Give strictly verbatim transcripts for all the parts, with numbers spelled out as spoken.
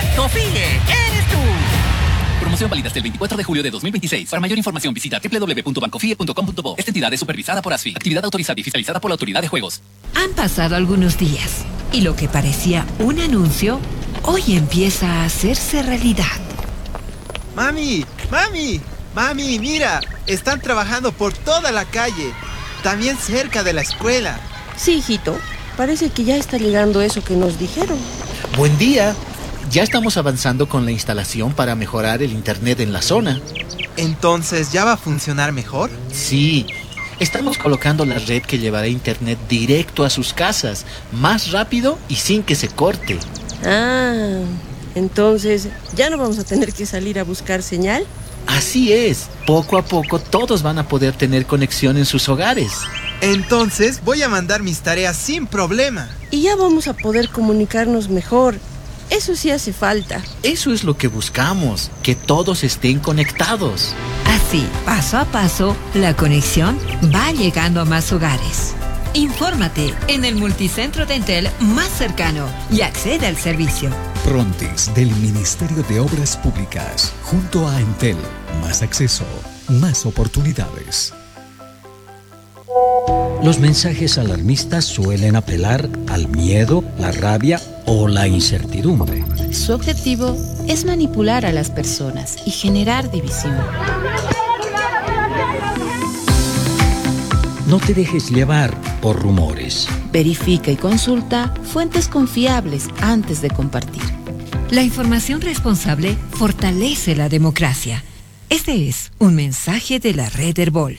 Bancofie, eres tú. Promoción válida hasta el veinticuatro de julio de dos mil veintiséis. Para mayor información visita doble u doble u doble u punto bancofie punto com punto bo. Esta entidad es supervisada por A S F I. Actividad autorizada y fiscalizada por la Autoridad de Juegos. Han pasado algunos días y lo que parecía un anuncio hoy empieza a hacerse realidad. Mami, mami, mami, mira, están trabajando por toda la calle, también cerca de la escuela. Sí, hijito, parece que ya está llegando eso que nos dijeron. Buen día. Ya estamos avanzando con la instalación para mejorar el internet en la zona. ¿Entonces ya va a funcionar mejor? Sí, estamos colocando la red que llevará internet directo a sus casas, más rápido y sin que se corte. Ah, entonces, ¿ya no vamos a tener que salir a buscar señal? Así es, poco a poco todos van a poder tener conexión en sus hogares. Entonces voy a mandar mis tareas sin problema. Y ya vamos a poder comunicarnos mejor. Eso sí hace falta. Eso es lo que buscamos, que todos estén conectados. Así, paso a paso, la conexión va llegando a más hogares. Infórmate en el multicentro de Entel más cercano y accede al servicio. Prontis del Ministerio de Obras Públicas, junto a Entel, más acceso, más oportunidades. Los mensajes alarmistas suelen apelar al miedo, la rabia o la incertidumbre. Su objetivo es manipular a las personas y generar división. No te dejes llevar por rumores. Verifica y consulta fuentes confiables antes de compartir. La información responsable fortalece la democracia. Este es un mensaje de la Red Herbol.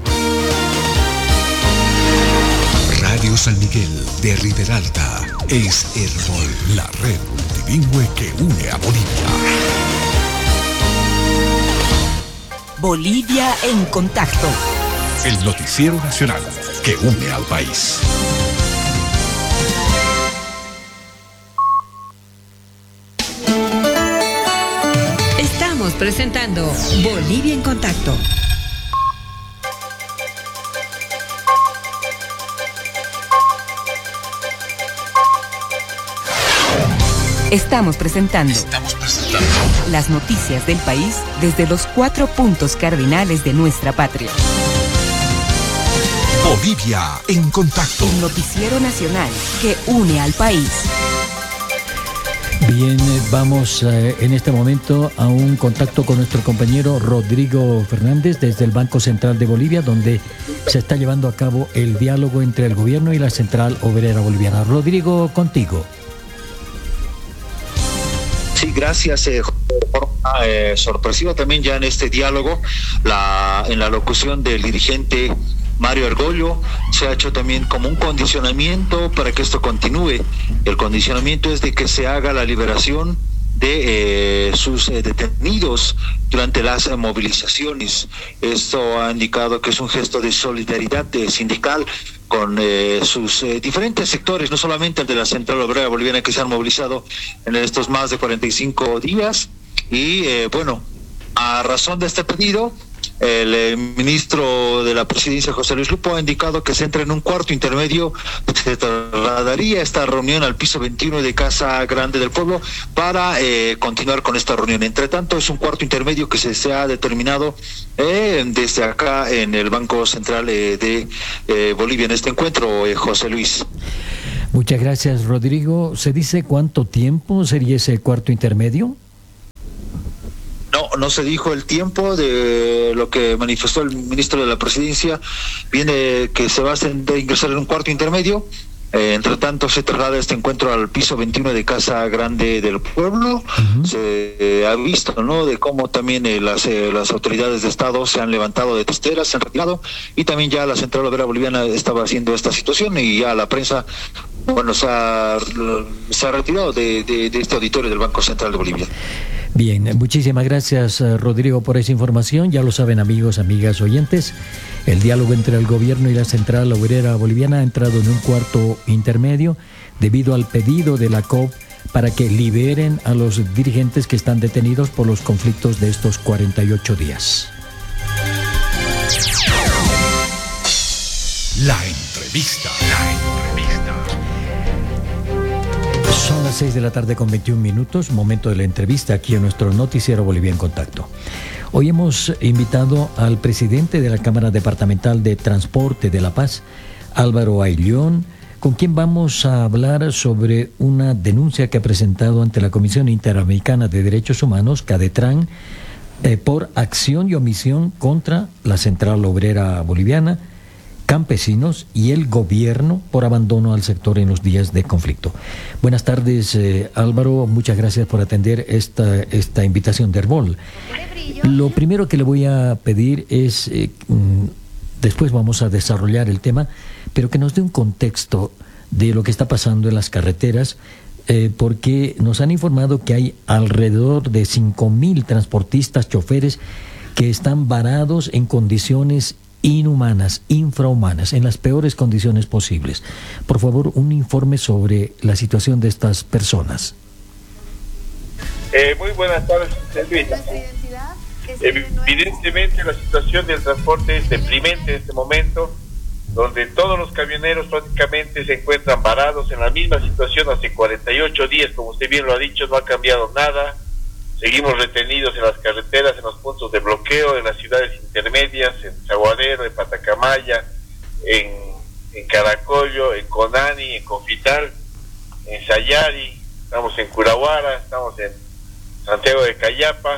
Radio San Miguel de Riberalta es Herbol, la red multilingüe que une a Bolivia. Bolivia en contacto. El noticiero nacional que une al país. Estamos presentando Bolivia en contacto. Estamos presentando, Estamos presentando las noticias del país desde los cuatro puntos cardinales de nuestra patria. Bolivia en contacto. El noticiero nacional que une al país. Bien, vamos eh, en este momento a un contacto con nuestro compañero Rodrigo Fernández desde el Banco Central de Bolivia, donde se está llevando a cabo el diálogo entre el gobierno y la Central Obrera Boliviana. Rodrigo, contigo. Sí, gracias. Eh, eh, sorpresiva también ya en este diálogo, la, en la locución del dirigente Mario Argollo, se ha hecho también como un condicionamiento para que esto continúe. El condicionamiento es de que se haga la liberación de eh, sus eh, detenidos durante las eh, movilizaciones. Esto ha indicado que es un gesto de solidaridad eh, sindical con eh, sus eh, diferentes sectores, no solamente el de la Central Obrera Boliviana, que se han movilizado en estos más de cuarenta y cinco días. Y eh, bueno, a razón de este pedido, el eh, ministro de la Presidencia, José Luis Lupo, ha indicado que se entra en un cuarto intermedio. Se trasladaría esta reunión al piso veintiuno de Casa Grande del Pueblo para eh, continuar con esta reunión. Entre tanto, es un cuarto intermedio que se, se ha determinado eh, desde acá en el Banco Central eh, de eh, Bolivia en este encuentro, eh, José Luis. Muchas gracias, Rodrigo. ¿Se dice cuánto tiempo sería ese cuarto intermedio? No, no se dijo el tiempo. De lo que manifestó el ministro de la Presidencia, viene que se va a ingresar en un cuarto intermedio. Eh, entre tanto, se traslada este encuentro al piso veintiuno de Casa Grande del Pueblo. Uh-huh. Se eh, ha visto, ¿no?, de cómo también eh, las eh, las autoridades de Estado se han levantado de testeras, se han retirado, y también ya la Central Obrera Boliviana estaba haciendo esta situación, y ya la prensa, bueno, se ha, se ha retirado de, de, de este auditorio del Banco Central de Bolivia. Bien, muchísimas gracias, Rodrigo, por esa información. Ya lo saben, amigos, amigas, oyentes, el diálogo entre el gobierno y la Central Obrera Boliviana ha entrado en un cuarto intermedio debido al pedido de la C O B para que liberen a los dirigentes que están detenidos por los conflictos de estos cuarenta y ocho días. La entrevista. La entrevista. Son las seis de la tarde con veintiún minutos, momento de la entrevista aquí en nuestro noticiero Bolivia en Contacto. Hoy hemos invitado al presidente de la Cámara Departamental de Transporte de La Paz, Álvaro Ayllón, con quien vamos a hablar sobre una denuncia que ha presentado ante la Comisión Interamericana de Derechos Humanos, CADETRAN, eh, por acción y omisión contra la Central Obrera Boliviana, campesinos y el gobierno por abandono al sector en los días de conflicto. Buenas tardes, eh, Álvaro, muchas gracias por atender esta, esta invitación de Herbol. Lo primero que le voy a pedir es, eh, después vamos a desarrollar el tema, pero que nos dé un contexto de lo que está pasando en las carreteras, eh, porque nos han informado que hay alrededor de cinco mil transportistas, choferes, que están varados en condiciones inhumanas, infrahumanas, en las peores condiciones posibles. Por favor, un informe sobre la situación de estas personas. Eh, muy buenas tardes, Luis. Evidentemente la situación del transporte es deprimente en este momento, donde todos los camioneros prácticamente se encuentran varados en la misma situación hace cuarenta y ocho días, como usted bien lo ha dicho, no ha cambiado nada. Seguimos retenidos en las carreteras, en los puntos de bloqueo, en las ciudades intermedias, en Zaguadero, en Patacamaya, en, en Caracollo, en Conani, en Confital, en Sayari, estamos en Curahuara, estamos en Santiago de Cayapa,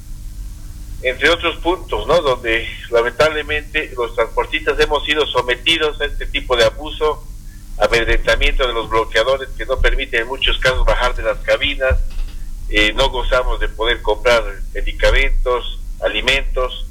entre otros puntos, ¿no? Donde lamentablemente los transportistas hemos sido sometidos a este tipo de abuso, amedrentamiento de los bloqueadores que no permiten en muchos casos bajar de las cabinas. Eh, no gozamos de poder comprar medicamentos, alimentos,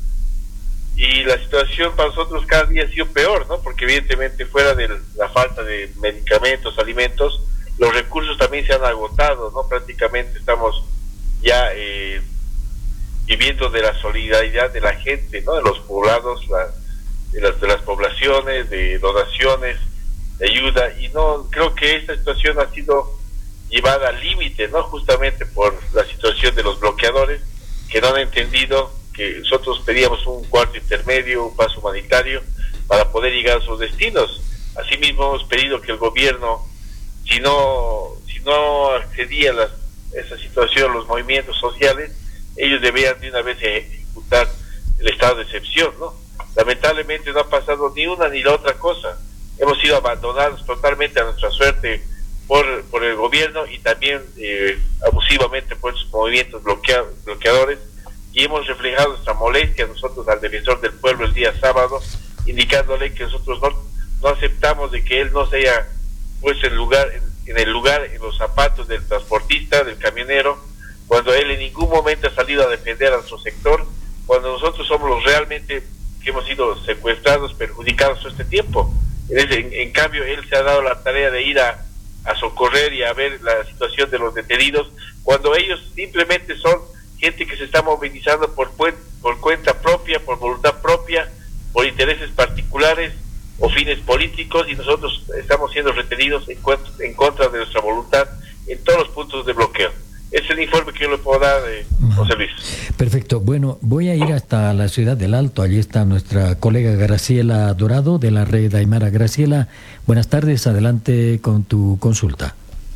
y la situación para nosotros cada día ha sido peor, ¿no? Porque evidentemente fuera de la falta de medicamentos, alimentos, los recursos también se han agotado, ¿no? Prácticamente estamos ya eh, viviendo de la solidaridad de la gente, ¿no? De los poblados, la, de, las, de las poblaciones, de donaciones, de ayuda, y no creo que esta situación ha sido llevada al límite, ¿no? Justamente por la situación de los bloqueadores, que no han entendido que nosotros pedíamos un cuarto intermedio, un paso humanitario, para poder llegar a sus destinos. Asimismo hemos pedido que el gobierno, si no si no accedía a las, esa situación, los movimientos sociales, ellos deberían de una vez ejecutar el estado de excepción, ¿no? Lamentablemente no ha pasado ni una ni la otra cosa. Hemos sido abandonados totalmente a nuestra suerte Por, por el gobierno y también eh, abusivamente por esos movimientos bloquea, bloqueadores, y hemos reflejado nuestra molestia nosotros al defensor del pueblo el día sábado, indicándole que nosotros no, no aceptamos de que él no se haya puesto en, lugar, en, en el lugar, en los zapatos del transportista, del camionero, cuando él en ningún momento ha salido a defender a nuestro sector, cuando nosotros somos los realmente que hemos sido secuestrados, perjudicados todo este tiempo. En, en, en cambio, él se ha dado la tarea de ir a a socorrer y a ver la situación de los detenidos, cuando ellos simplemente son gente que se está movilizando por, por cuenta propia, por voluntad propia, por intereses particulares o fines políticos, y nosotros estamos siendo retenidos en, en contra de nuestra voluntad en todos los puntos de bloqueo. Es el informe que yo le puedo dar, eh, José Luis. Perfecto. Bueno, voy a ir hasta la ciudad del Alto. Allí está nuestra colega Graciela Dorado de la red Aymara. Graciela, buenas tardes. Adelante con tu consulta.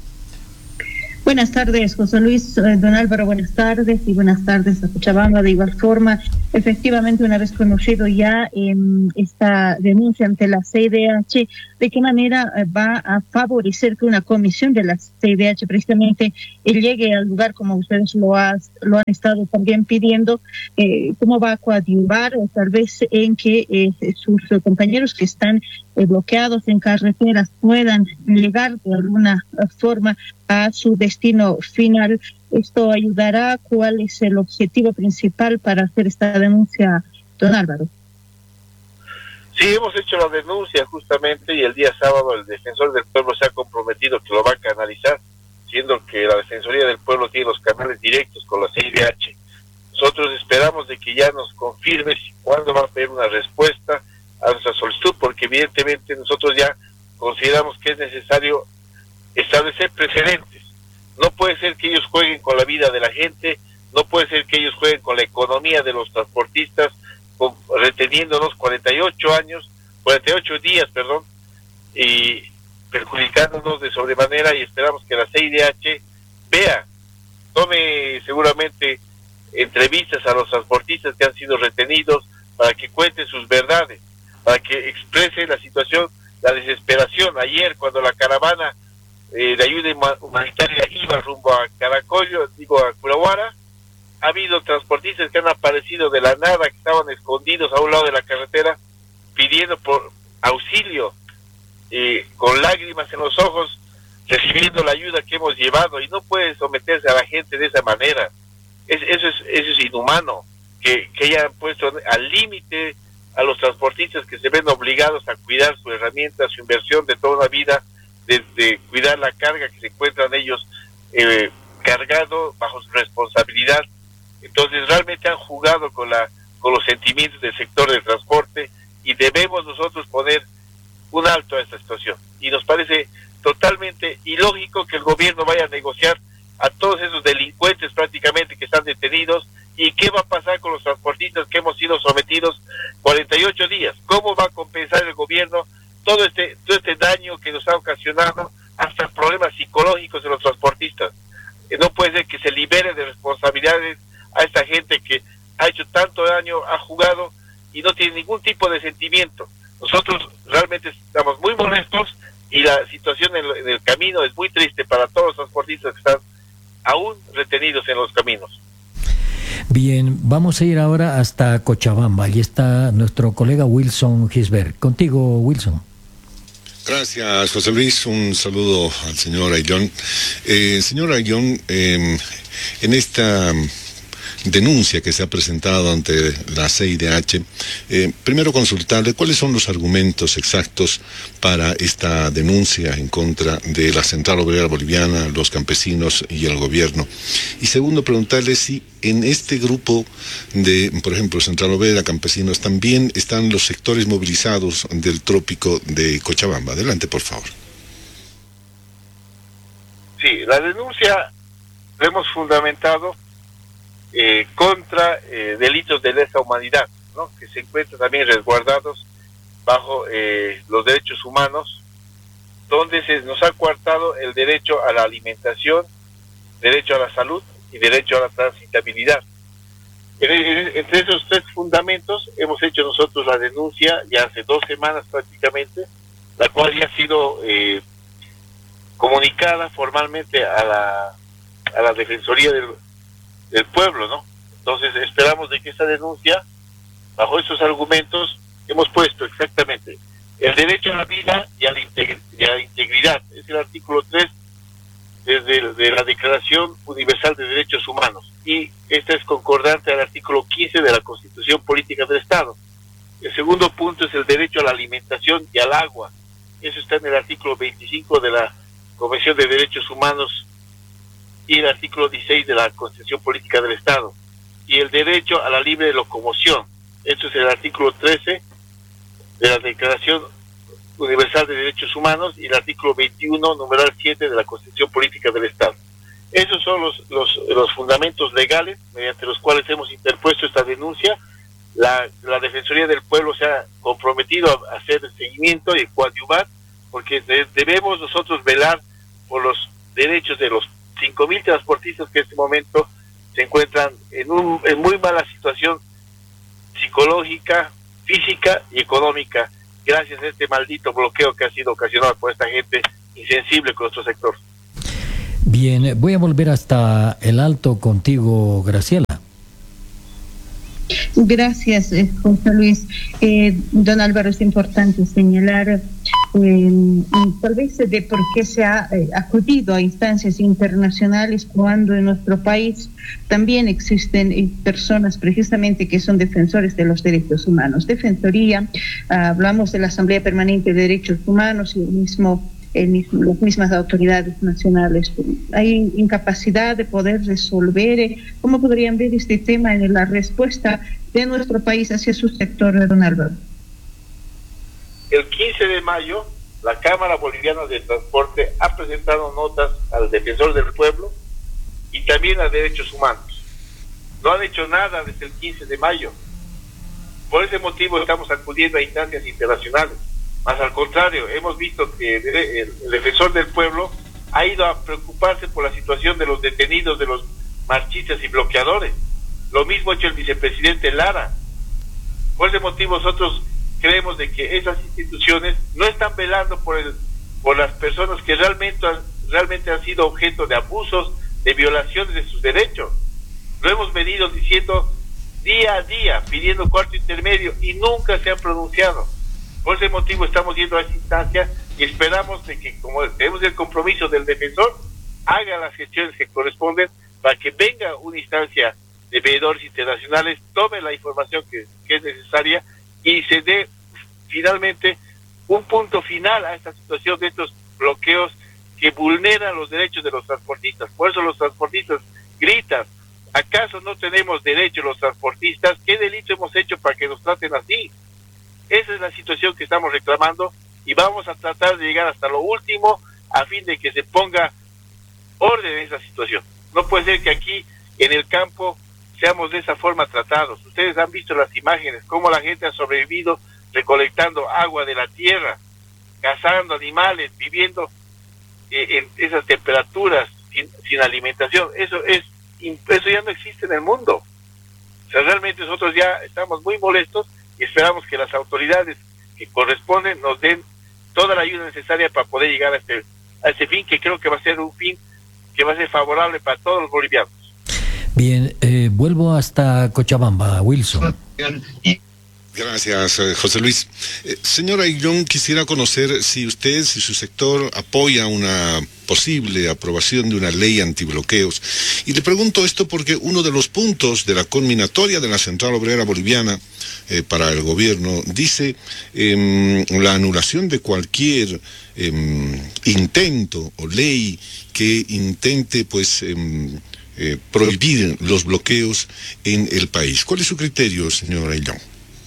Buenas tardes, José Luis. Don Álvaro, buenas tardes, y buenas tardes a Cochabamba. De igual forma, efectivamente, una vez conocido ya eh, esta denuncia ante la C I D H, ¿de qué manera va a favorecer que una comisión de la C I D H precisamente eh, llegue al lugar como ustedes lo, ha, lo han estado también pidiendo? Eh, ¿Cómo va a coadyuvar, o tal vez en que eh, sus compañeros que están eh, bloqueados en carreteras puedan llegar de alguna forma a su destino final? ¿Esto ayudará? ¿Cuál es el objetivo principal para hacer esta denuncia, don Álvaro? Sí, hemos hecho la denuncia justamente, y el día sábado el defensor del pueblo se ha comprometido que lo va a canalizar, siendo que la Defensoría del Pueblo tiene los canales directos con la C I D H. Nosotros esperamos de que ya nos confirme cuándo va a haber una respuesta a nuestra solicitud, porque evidentemente nosotros ya consideramos que es necesario establecer precedentes. No puede ser que ellos jueguen con la vida de la gente, no puede ser que ellos jueguen con la economía de los transportistas, con, reteniéndonos cuarenta y ocho años, cuarenta y ocho días, perdón, y perjudicándonos de sobremanera, y esperamos que la C I D H vea, tome seguramente entrevistas a los transportistas que han sido retenidos para que cuenten sus verdades, para que expresen la situación, la desesperación. Ayer, cuando la caravana eh, de ayuda humanitaria iba rumbo a Caracollo, digo a Curahuara, ha habido transportistas que han aparecido de la nada, que estaban escondidos a un lado de la carretera, pidiendo por auxilio, eh, con lágrimas en los ojos, recibiendo la ayuda que hemos llevado, y no puede someterse a la gente de esa manera. Es, eso es eso es inhumano, que, que hayan puesto al límite a los transportistas que se ven obligados a cuidar su herramienta, su inversión de toda una vida, de, de cuidar la carga que se encuentran ellos eh, cargado bajo su responsabilidad. Entonces realmente han jugado con la con los sentimientos del sector del transporte, y debemos nosotros poner un alto a esta situación. Y nos parece totalmente ilógico que el gobierno vaya a negociar a todos esos delincuentes prácticamente que están detenidos. ¿Y qué va a pasar con los transportistas que hemos sido sometidos cuarenta y ocho días? ¿Cómo va a compensar el gobierno todo este todo este daño que nos ha ocasionado, hasta problemas psicológicos de los transportistas? Eh, no puede ser que se libere de responsabilidades a esta gente que ha hecho tanto daño, ha jugado y no tiene ningún tipo de sentimiento. Nosotros realmente estamos muy molestos, y la situación en, en el camino es muy triste para todos los transportistas que están aún retenidos en los caminos. Bien, vamos a ir ahora hasta Cochabamba. Allí está nuestro colega Wilson Gisbert. Contigo, Wilson. Gracias, José Luis. Un saludo al señor Ayllón. Eh, señor Ayllón, eh, en esta denuncia que se ha presentado ante la C I D H, eh, primero consultarle cuáles son los argumentos exactos para esta denuncia en contra de la Central Obrera Boliviana, los campesinos y el gobierno. Y segundo, preguntarle si en este grupo de, por ejemplo, Central Obrera, campesinos, también están los sectores movilizados del trópico de Cochabamba. Adelante, por favor. Sí, la denuncia la hemos fundamentado Eh, contra eh, delitos de lesa humanidad, ¿no?, que se encuentran también resguardados bajo eh, los derechos humanos, donde se nos ha coartado el derecho a la alimentación, derecho a la salud y derecho a la transitabilidad. En, en, entre esos tres fundamentos hemos hecho nosotros la denuncia ya hace dos semanas prácticamente, la cual ya ha sido eh, comunicada formalmente a la a la Defensoría del del pueblo, ¿no? Entonces esperamos de que esta denuncia, bajo estos argumentos, hemos puesto exactamente el derecho a la vida y a la, integ y a la integridad. Es el artículo tres desde de la Declaración Universal de Derechos Humanos, y esta es concordante al artículo quince de la Constitución Política del Estado. El segundo punto es el derecho a la alimentación y al agua. Eso está en el artículo veinticinco de la Convención de Derechos Humanos y el artículo dieciséis de la Constitución Política del Estado, y el derecho a la libre locomoción. Eso es el artículo trece de la Declaración Universal de Derechos Humanos y el artículo veintiuno, numeral siete de la Constitución Política del Estado. Esos son los, los, los fundamentos legales mediante los cuales hemos interpuesto esta denuncia. La, la Defensoría del Pueblo se ha comprometido a, a hacer el seguimiento y coadyuvar, porque de, debemos nosotros velar por los derechos de los cinco mil transportistas que en este momento se encuentran en, un, en muy mala situación psicológica, física y económica, gracias a este maldito bloqueo que ha sido ocasionado por esta gente insensible con nuestro sector. Bien, voy a volver hasta el Alto contigo, Graciela. Gracias, eh, José Luis. Eh, don Álvaro, es importante señalar eh, tal vez de por qué se ha eh, acudido a instancias internacionales cuando en nuestro país también existen eh, personas precisamente que son defensores de los derechos humanos. Defensoría, ah, hablamos de la Asamblea Permanente de Derechos Humanos y el mismo El mismo, las mismas autoridades nacionales. Hay incapacidad de poder resolver. Eh, ¿Cómo podrían ver este tema en la respuesta de nuestro país hacia su sector, don Álvaro? El quince de mayo, la Cámara Boliviana de Transporte ha presentado notas al Defensor del Pueblo y también a Derechos Humanos. No han hecho nada desde el quince de mayo. Por ese motivo estamos acudiendo a instancias internacionales. Más al contrario, hemos visto que el, el, el defensor del pueblo ha ido a preocuparse por la situación de los detenidos, de los marchistas y bloqueadores. Lo mismo ha hecho el vicepresidente Lara. Por ese motivo nosotros creemos de que esas instituciones no están velando por el por las personas que realmente han, realmente han sido objeto de abusos, de violaciones de sus derechos. Lo hemos venido diciendo día a día, pidiendo cuarto intermedio, y nunca se han pronunciado. Por ese motivo estamos yendo a esa instancia y esperamos de que, como tenemos el compromiso del defensor, haga las gestiones que corresponden para que venga una instancia de veedores internacionales, tome la información que, que es necesaria y se dé finalmente un punto final a esta situación de estos bloqueos que vulneran los derechos de los transportistas. Por eso los transportistas gritan: ¿acaso no tenemos derechos los transportistas? ¿Qué delito hemos hecho para que nos traten así? Esa es la situación que estamos reclamando y vamos a tratar de llegar hasta lo último a fin de que se ponga orden en esa situación. No puede ser que aquí en el campo seamos de esa forma tratados. Ustedes han visto las imágenes, cómo la gente ha sobrevivido recolectando agua de la tierra, cazando animales, viviendo eh, en esas temperaturas sin, sin alimentación. Eso es eso ya no existe en el mundo. O sea, realmente nosotros ya estamos muy molestos y esperamos que las autoridades que corresponden nos den toda la ayuda necesaria para poder llegar a este, a este fin, que creo que va a ser un fin que va a ser favorable para todos los bolivianos. Bien, eh, vuelvo hasta Cochabamba, Wilson. Gracias, José Luis. Eh, señora Aillón, quisiera conocer si usted, si su sector apoya una posible aprobación de una ley antibloqueos. Y le pregunto esto porque uno de los puntos de la conminatoria de la Central Obrera Boliviana eh, para el gobierno dice eh, la anulación de cualquier eh, intento o ley que intente, pues, eh, eh, prohibir los bloqueos en el país. ¿Cuál es su criterio, señora Aillón?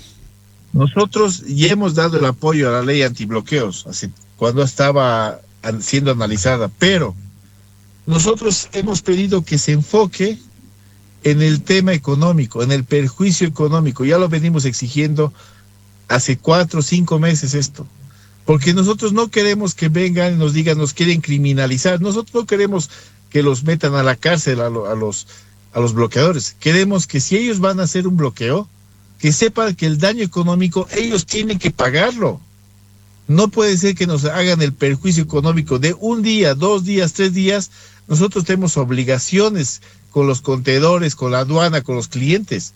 Nosotros ya hemos dado el apoyo a la ley antibloqueos hace, cuando estaba siendo analizada, pero nosotros hemos pedido que se enfoque en el tema económico, en el perjuicio económico. Ya lo venimos exigiendo hace cuatro o cinco meses esto, porque nosotros no queremos que vengan y nos digan, nos quieren criminalizar. Nosotros no queremos que los metan a la cárcel a, lo, a, los, a los bloqueadores. Queremos que si ellos van a hacer un bloqueo, que sepan que el daño económico ellos tienen que pagarlo. No puede ser que nos hagan el perjuicio económico de un día, dos días, tres días. Nosotros tenemos obligaciones con los contenedores, con la aduana, con los clientes.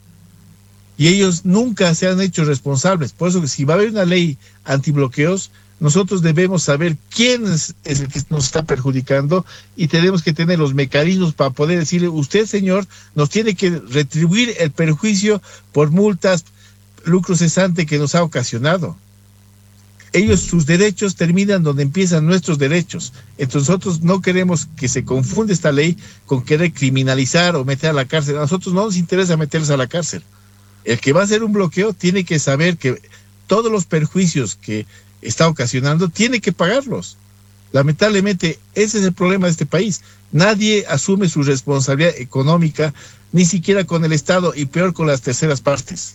Y ellos nunca se han hecho responsables. Por eso que si va a haber una ley antibloqueos, nosotros debemos saber quién es, es el que nos está perjudicando y tenemos que tener los mecanismos para poder decirle, usted, señor, nos tiene que retribuir el perjuicio por multas, lucro cesante que nos ha ocasionado. Ellos, sus derechos terminan donde empiezan nuestros derechos. Entonces nosotros no queremos que se confunda esta ley con querer criminalizar o meter a la cárcel. A nosotros no nos interesa meterlos a la cárcel. El que va a hacer un bloqueo tiene que saber que todos los perjuicios que está ocasionando, tiene que pagarlos. Lamentablemente, ese es el problema de este país. Nadie asume su responsabilidad económica, ni siquiera con el Estado, y peor con las terceras partes.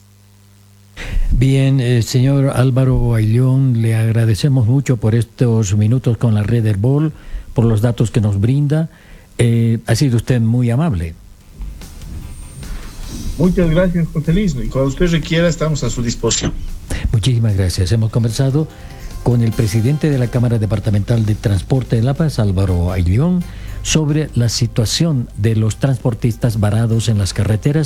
Bien, eh, señor Álvaro Aillón, le agradecemos mucho por estos minutos con la red Herbol, por los datos que nos brinda. Eh, ha sido usted muy amable. Muchas gracias, José Luis, y cuando usted requiera estamos a su disposición. Muchísimas gracias. Hemos conversado con el presidente de la Cámara Departamental de Transporte de La Paz, Álvaro Aillón, sobre la situación de los transportistas varados en las carreteras